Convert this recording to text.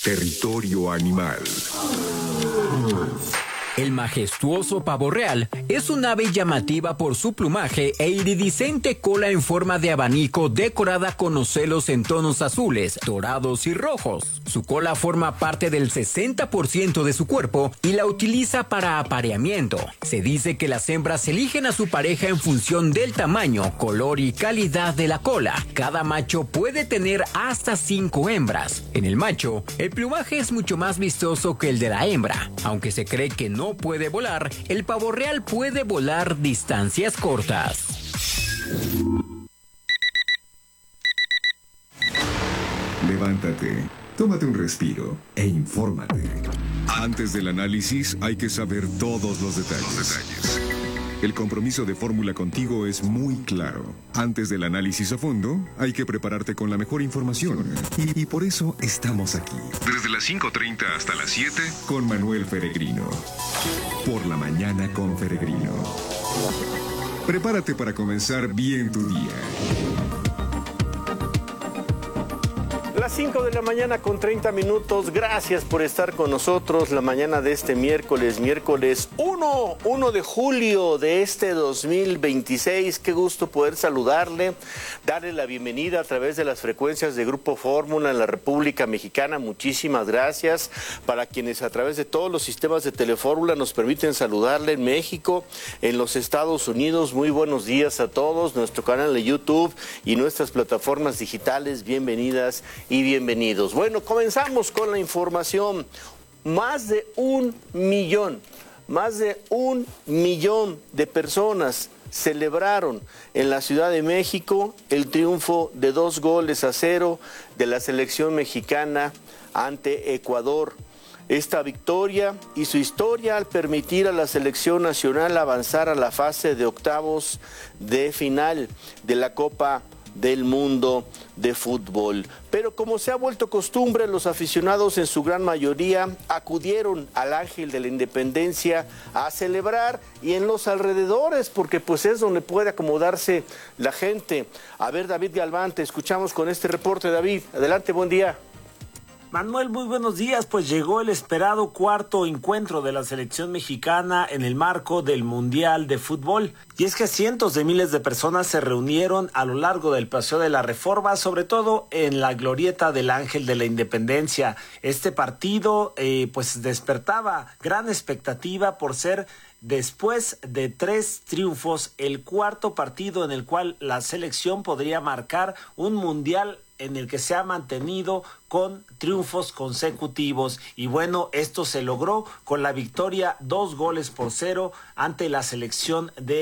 Territorio Animal. El majestuoso pavo real es un ave llamativa por su plumaje e iridiscente cola en forma de abanico decorada con ocelos en tonos azules, dorados y rojos. Su cola forma parte del 60% de su cuerpo y la utiliza para apareamiento. Se dice que las hembras eligen a su pareja en función del tamaño, color y calidad de la cola. Cada macho puede tener hasta 5 hembras. En el macho, el plumaje es mucho más vistoso que el de la hembra. Aunque se cree que no puede volar, el pavo real puede volar distancias cortas. Levántate, tómate un respiro e infórmate. Antes del análisis hay que saber todos los detalles. El compromiso de Fórmula contigo es muy claro. Antes del análisis a fondo, hay que prepararte con la mejor información. Y por eso estamos aquí. Desde las 5:30 hasta las 7, con Manuel Feregrino. Por la mañana con Feregrino. Prepárate para comenzar bien tu día. Las 5 de la mañana con 30 minutos. Gracias por estar con nosotros la mañana de este miércoles 1 de julio de este 2026. Qué gusto poder saludarle, darle la bienvenida a través de las frecuencias de Grupo Fórmula en la República Mexicana. Muchísimas gracias para quienes a través de todos los sistemas de Telefórmula nos permiten saludarle en México, en los Estados Unidos. Muy buenos días a todos. Nuestro canal de YouTube y nuestras plataformas digitales, bienvenidas y bienvenidos. Bueno, comenzamos con la información. Más de un millón de personas celebraron en la Ciudad de México el triunfo de 2-0 de la selección mexicana ante Ecuador. Esta victoria y su historia al permitir a la selección nacional avanzar a la fase de octavos de final de la Copa del Mundo de Fútbol. Pero como se ha vuelto costumbre, los aficionados en su gran mayoría acudieron al Ángel de la Independencia a celebrar y en los alrededores, porque pues es donde puede acomodarse la gente. A ver, David Galván, te escuchamos con este reporte. David, adelante, buen día. Manuel, muy buenos días. Pues llegó el esperado cuarto encuentro de la selección mexicana en el marco del Mundial de Fútbol. Y es que cientos de miles de personas se reunieron a lo largo del Paseo de la Reforma, sobre todo en la glorieta del Ángel de la Independencia. Este partido pues despertaba gran expectativa por ser, después de 3 triunfos, el cuarto partido en el cual la selección podría marcar un mundial en el que se ha mantenido con triunfos consecutivos. Y bueno, esto se logró con la victoria 2-0 ante la selección de